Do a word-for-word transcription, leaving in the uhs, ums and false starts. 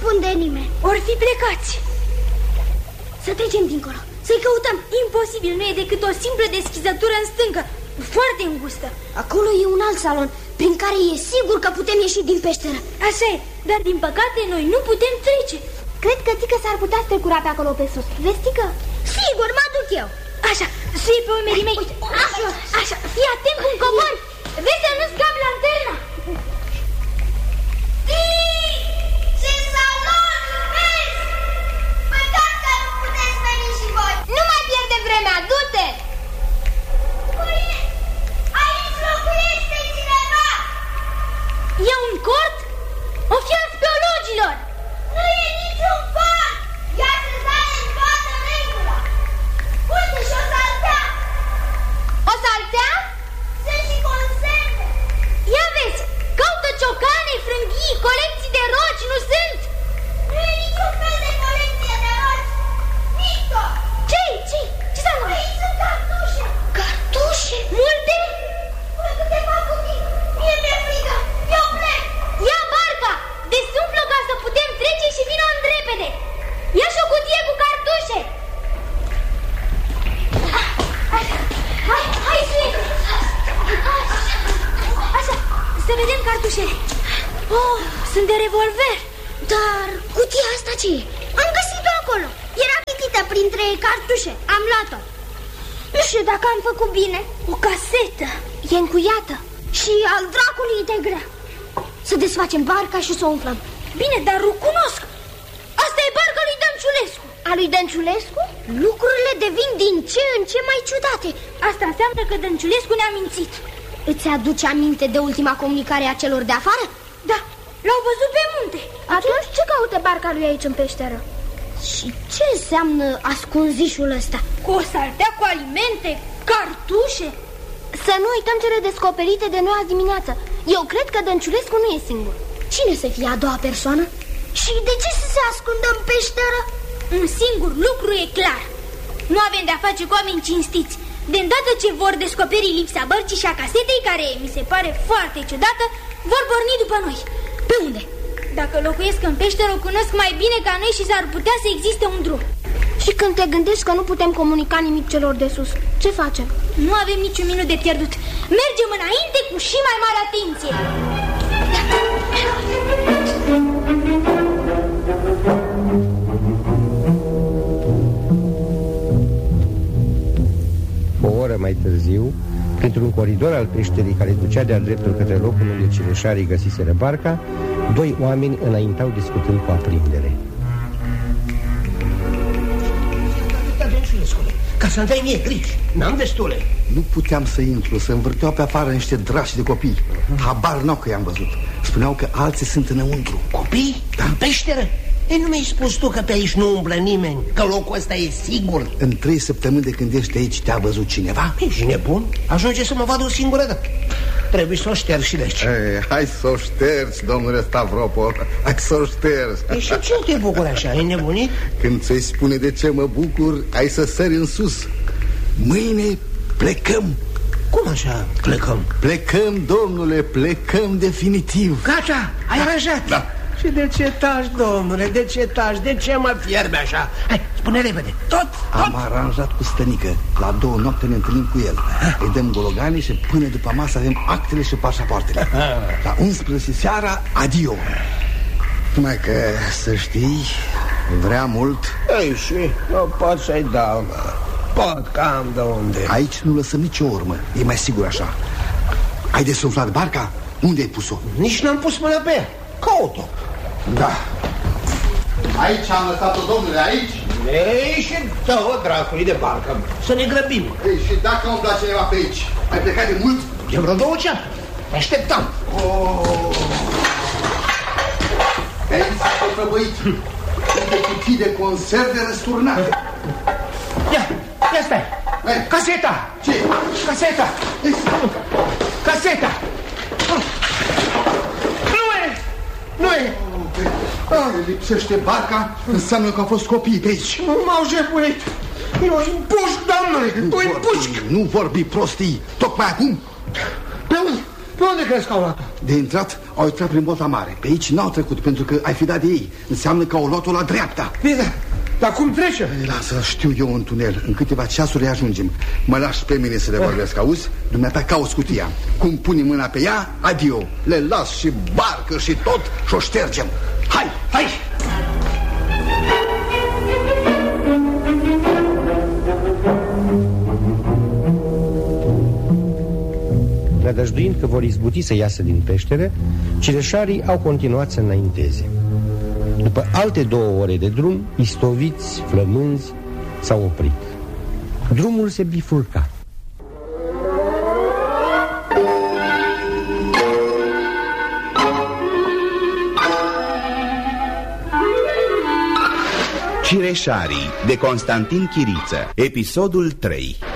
răspunde nimeni. Or fi plecați. Să trecem dincolo, să-i căutăm. Imposibil, nu e decât o simplă deschizătură în stâncă, foarte îngustă. Acolo e un alt salon, prin care e sigur că putem ieși din peșteră. Așa e, dar din păcate noi nu putem trece. Cred că Tică s-ar putea strecura pe acolo pe sus. Vezi, Tică? Sigur, mă duc eu. Așa, sui pe umerii mei. Așa, așa, fii atent cum cobori. Vezi să nu scapi lanterna. Ce salon, vezi? Păcat că nu puteți veni și voi. Nu mai pierde vremea, du-te. Aici locuiește cineva. E un cort? O fi al speologilor. Nu e niciun cort. Ia să sare în toată regula. Uite și o saltea. O saltea? Sunt și conserve. Ia vezi, caută ciocane, frânghii, colecții de roci, nu sunt? Nu e niciun fel de colecție de roci. Nicio. Ce-i? Ce-i? Ce s-a luat? Aici sunt cartușe. Cartușe? Multe? Până câteva cutii. Mie mi-e frică. Eu plec. Ia barca, desumflă ca să putem trece și vină în repede. Ia și o cutie cu cartușe. Hai, hai, Sui. Așa, să vedem cartușele. Oh, sunt de revolver. Dar cutia asta ce e? Am găsit-o acolo. Era pitită printre cartușe. Am luat-o. Nu știu dacă am făcut bine. O casetă. E încuiată. Și al dracului e de grea. Să desfacem barca și să o umflăm. Bine, dar o cunosc. Asta e barca lui Dănciulescu. A lui Dănciulescu? Lucrurile devin din ce în ce mai ciudate. Asta înseamnă că Dănciulescu ne-a mințit. Îți aduce aminte de ultima comunicare a celor de afară? Da, l-au văzut pe munte. Atunci ce caută barca lui aici în peșteră? Și ce înseamnă ascunzișul ăsta? Cu o saltea cu alimente, cartușe. Să nu uităm cele descoperite de noi azi dimineață. Eu cred că Dănciulescu nu e singur. Cine să fie a doua persoană? Și de ce să se ascundă în peșteră? Un singur lucru e clar. Nu avem de-a face cu oameni cinstiți. De îndată ce vor descoperi lipsa bărcii și a casetei, care mi se pare foarte ciudată, vor porni după noi. Pe unde? Dacă locuiesc în peșteră, o cunosc mai bine ca noi și s-ar putea să existe un drum. Și când te gândești că nu putem comunica nimic celor de sus, ce facem? Nu avem niciun minut de pierdut. Mergem înainte cu și mai mare atenție. O oră mai târziu, printr-un coridor al peșterii care ducea de-a dreptul către locul unde cireșarii găsiseră barca, doi oameni înaintau discutând cu aprindere. Ca să-mi dai mie griji, n-am destule. Nu puteam să intru, să învârteau pe afară niște drași de copii. Habar n-au că i-am văzut. Spuneau că alții sunt înăuntru. Copii? Da. În peșteră? Ei, nu mi-ai spus tu că pe aici nu umblă nimeni, că locul ăsta e sigur? În trei săptămâni de când ești aici te-a văzut cineva? Ești nebun? Ajunge să mă vadă o singură dată. Trebuie să o ștergi și legi. Ei, hai să o ștergi, domnule Stavropo. Hai să o ștergi. Ei, și ce te bucuri așa? Ai nebunit? Când ți-ai spune de ce mă bucur, ai să sări în sus. Mâine plecăm. Cum așa plecăm? Plecăm, domnule, plecăm definitiv. Gata, ai aranjat? Da. Și de ce taci, domnule, de ce taci, de ce mă fierbe așa? Hai, spune repede, tot, tot. Am aranjat cu stănică. La două noapte ne întâlnim cu el. Îi dăm gologane și până după masă avem actele și pașapoartele. La unsprezece seara, adio. Numai că, să știi, vrea mult. Ei, și nu pot să-i dau, mă. Pot, cam de unde. Aici nu lăsăm nicio urmă, e mai sigur așa. Ai desumflat barca? Unde ai pus-o? Nici n-am pus mâna pe ea. Caut-o. Da. Aici am lăsat-o, domnule, aici? Ei, și dă-o dracului de barcă. Să ne grăbim. Ei, și dacă umbla cineva pe aici? Ai plecat de mult? De vreo două ceasuri. Te așteptam. Oh. De aici s-a prăbăit. Uite cutii de conserve răsturnate. Ia, ia stai. Hai. Caseta. Ce? Caseta. Caseta. Nu e. Nu e. Dacă lipsește barca, înseamnă că au fost copiii pe aici. Nu m-au jefuit. Eu îi împușc, doamne. Eu îi împușc. Nu vorbi prostii. Tocmai acum. Pe unde? Pe unde crezi că au luat-o? De intrat, au intrat prin Bota Mare. Pe aici n-au trecut, pentru că ai fi dat de ei. Înseamnă că au luat-o la dreapta. Bine, dar cum trece? Ei, lasă, știu eu un tunel. În câteva ceasuri ajungem. Mă lași pe mine să le vorbesc, auzi? Dumneata cauți cutia. Cum puni mâna pe ea, adio. Le las și barcă și tot și o ștergem. Hai, hai! Nădăjduind că vor izbuti să iasă din peștere, cireșarii au continuat să înainteze. După alte două ore de drum, istoviți, flămânzi, s-au oprit. Drumul se bifurca. Cireșarii de Constantin Chiriță, episodul trei.